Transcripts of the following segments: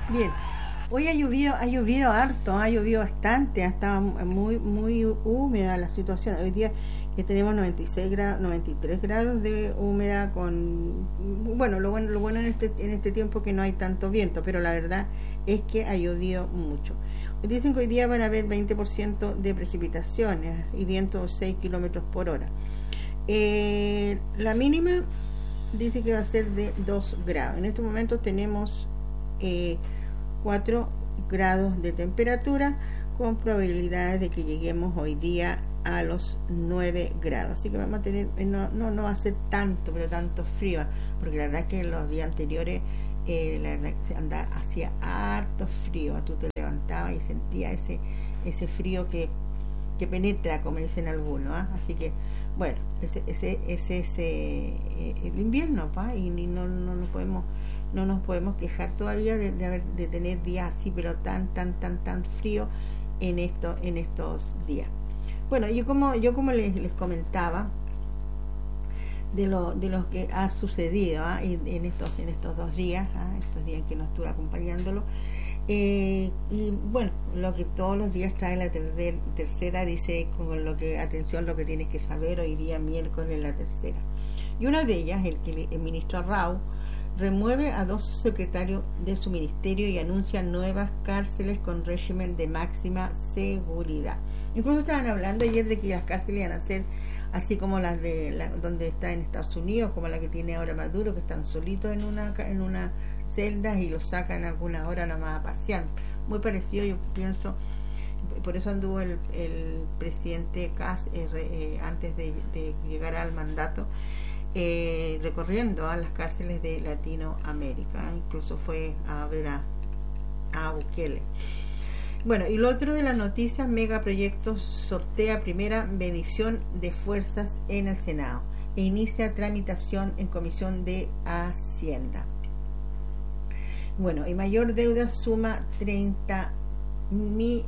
Bien. Hoy ha llovido harto, ha llovido bastante, ha estado muy húmeda la situación. Hoy día que tenemos 96 grados, 93 grados de humedad con lo bueno en este tiempo que no hay tanto viento, pero la verdad es que ha llovido mucho. Dicen que hoy día van a haber 20% de precipitaciones y viento 6 kilómetros por hora. La mínima dice que va a ser de 2 grados. En estos momentos tenemos 4 grados de temperatura con probabilidades de que lleguemos hoy día a los 9 grados, así que vamos a tener, no va a ser tanto, pero tanto frío, porque la verdad es que los días anteriores la verdad que hacía harto frío, tú te levantabas y sentías ese frío que penetra, como dicen algunos, ¿eh? Así que bueno, ese el invierno, y no nos podemos quejar todavía de tener días así, pero tan frío en estos días. Bueno, yo como les comentaba de lo que ha sucedido en estos 2 días, estos días que no estuve acompañándolo, y bueno, lo que todos los días trae la tercera, dice con lo que tienes que saber hoy día miércoles la tercera, y una de ellas el ministro Rao remueve a 2 secretarios de su ministerio y anuncia nuevas cárceles con régimen de máxima seguridad. Incluso estaban hablando ayer de que las cárceles iban a ser así como las donde está en Estados Unidos, como la que tiene ahora Maduro, que están solitos en una celda y los sacan algunas horas nomás a pasear. Muy parecido, yo pienso, por eso anduvo el presidente Kass antes de llegar al mandato, recorriendo a las cárceles de Latinoamérica, incluso fue a ver a Bukele. Bueno, y lo otro de las noticias, megaproyectos sortea primera medición de fuerzas en el Senado e inicia tramitación en Comisión de Hacienda. Bueno, y mayor deuda suma 300.000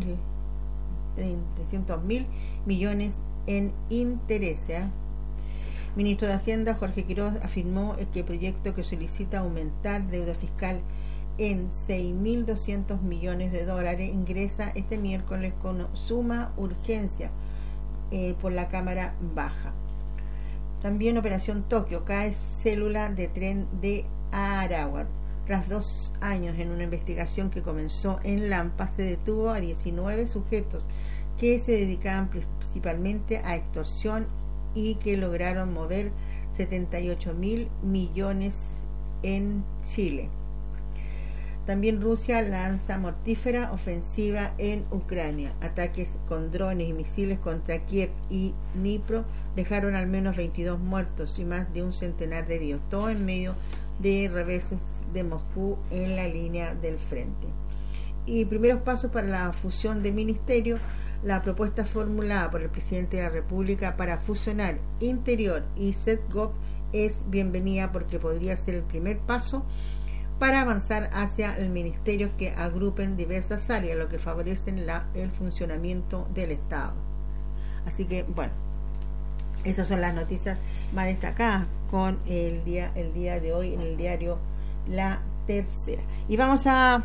millones en intereses. Ministro de Hacienda Jorge Quiroz afirmó que el proyecto que solicita aumentar deuda fiscal en 6.200 millones de dólares ingresa este miércoles con suma urgencia por la Cámara Baja. También Operación Tokio, cae célula de tren de Aragua. Tras 2 años en una investigación que comenzó en Lampa, se detuvo a 19 sujetos que se dedicaban principalmente a extorsión y que lograron mover 78.000 millones en Chile. También Rusia lanza mortífera ofensiva en Ucrania. Ataques con drones y misiles contra Kiev y Dnipro dejaron al menos 22 muertos y más de un centenar de heridos, todo en medio de reveses de Moscú en la línea del frente. Y primeros pasos para la fusión de ministerios. La propuesta formulada por el presidente de la República para fusionar Interior y SEDGOV es bienvenida porque podría ser el primer paso para avanzar hacia el ministerio que agrupen diversas áreas, lo que favorecen el funcionamiento del Estado. Así que, bueno, esas son las noticias más destacadas con el día de hoy en el diario La Tercera. Y vamos a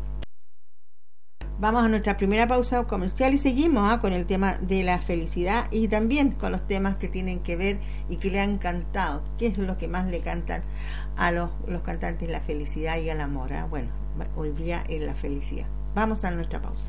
nuestra primera pausa comercial y seguimos con el tema de la felicidad y también con los temas que tienen que ver y que le han cantado, qué es lo que más le cantan a los cantantes, la felicidad y el amor. Bueno, hoy día es la felicidad. Vamos a nuestra pausa.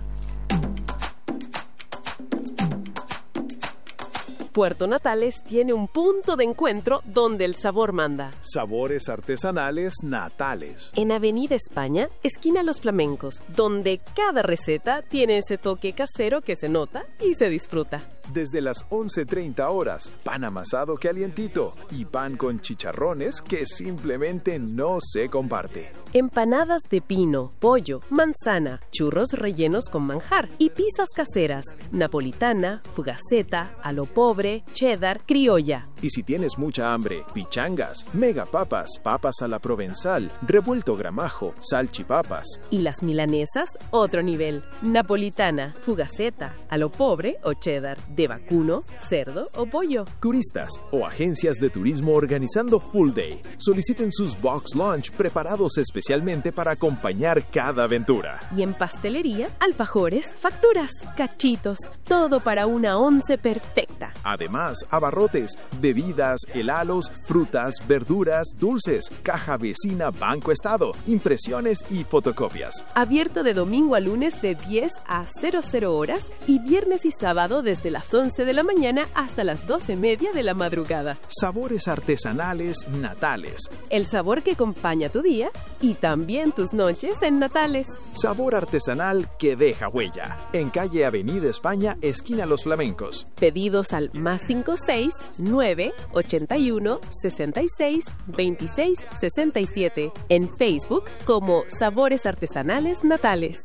Puerto Natales tiene un punto de encuentro donde el sabor manda. Sabores artesanales Natales. En Avenida España, esquina Los Flamencos, donde cada receta tiene ese toque casero que se nota y se disfruta. Desde las 11:30 horas, pan amasado calientito y pan con chicharrones que simplemente no se comparte. Empanadas de pino, pollo, manzana, churros rellenos con manjar y pizzas caseras, napolitana, fugaceta, a lo pobre, cheddar, criolla. Y si tienes mucha hambre, pichangas, megapapas, papas a la provenzal, revuelto gramajo, salchipapas. Y las milanesas, otro nivel. Napolitana, fugaceta, a lo pobre o cheddar. de vacuno, cerdo o pollo. Turistas o agencias de turismo organizando Full Day. Soliciten sus box lunch preparados especialmente para acompañar cada aventura. Y en pastelería, alfajores, facturas, cachitos, todo para una once perfecta. Además, abarrotes, bebidas, helados, frutas, verduras, dulces, caja vecina Banco Estado, impresiones y fotocopias. Abierto de domingo a lunes de 10 a 00 horas y viernes y sábado desde las 11 de la mañana hasta las 12:30 de la madrugada. Sabores artesanales Natales. El sabor que acompaña tu día y también tus noches en Natales. Sabor artesanal que deja huella. En calle Avenida España, esquina Los Flamencos. Pedidos al +56 9 81 66 26 67. En Facebook como Sabores Artesanales Natales.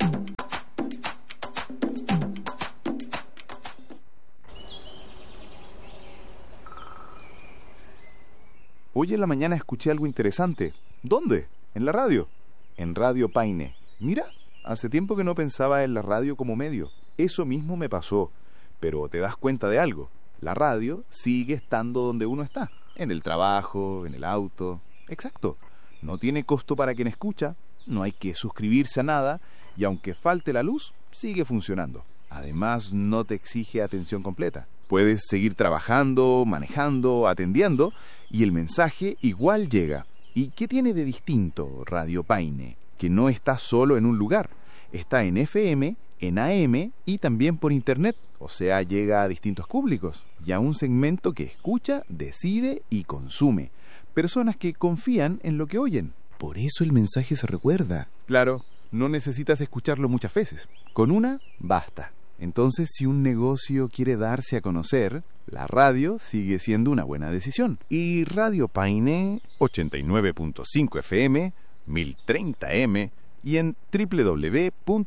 Hoy en la mañana escuché algo interesante. ¿Dónde? En la radio. En Radio Paine. Mira, hace tiempo que no pensaba en la radio como medio. Eso mismo me pasó. Pero te das cuenta de algo. La radio sigue estando donde uno está. En el trabajo, en el auto. Exacto. No tiene costo para quien escucha. No hay que suscribirse a nada. Y aunque falte la luz, sigue funcionando. Además, no te exige atención completa. Puedes seguir trabajando, manejando, atendiendo, y el mensaje igual llega. ¿Y qué tiene de distinto Radio Paine? Que no está solo en un lugar. Está en FM, en AM y también por Internet. O sea, llega a distintos públicos y a un segmento que escucha, decide y consume. Personas que confían en lo que oyen. Por eso el mensaje se recuerda. Claro, no necesitas escucharlo muchas veces. Con una, basta. Entonces, si un negocio quiere darse a conocer, la radio sigue siendo una buena decisión. Y Radio Paine, 89.5 FM, 1030M y en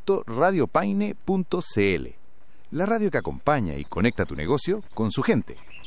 www.radiopaine.cl. La radio que acompaña y conecta tu negocio con su gente.